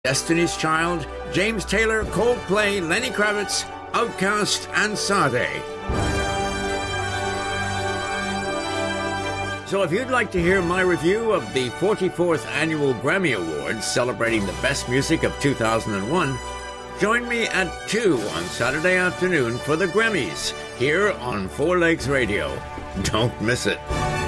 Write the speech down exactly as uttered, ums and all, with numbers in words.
Destiny's Child, James Taylor, Coldplay, Lenny Kravitz, Outkast, and Sade. So if you'd like to hear my review of the forty-fourth Annual Grammy Awards celebrating the best music of two thousand one, join me at two on Saturday afternoon for the Grammys, here on Four Legs Radio. Don't miss it.